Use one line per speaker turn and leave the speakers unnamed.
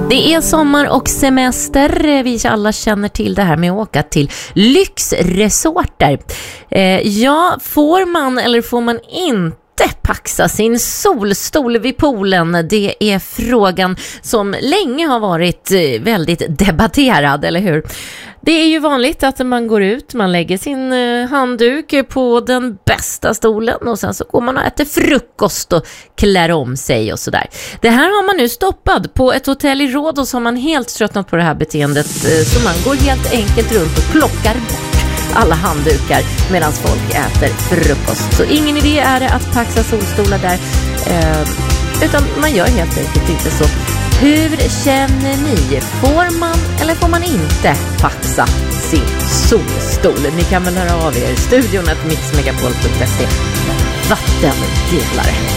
Det är sommar och semester. Vi alla känner till det här med att åka till lyxresorter. Ja, får man eller får man inte paxa sin solstol vid poolen? Det är frågan som länge har varit väldigt debatterad, eller hur? Det är ju vanligt att man går ut, man lägger sin handduk på den bästa stolen och sen så går man och äter frukost och klär om sig och sådär. Det här har man nu stoppat. På ett hotell i Rhodos har man helt tröttnat på det här beteendet, så man går helt enkelt runt och plockar bort alla handdukar medan folk äter frukost. Så ingen idé är det att paxa solstolar där, utan man gör helt enkelt inte så. Hur känner ni? Får man eller får man inte paxa sin solstol? Ni kan väl höra av er. Studion@mixmegapol.se. Vattendelare.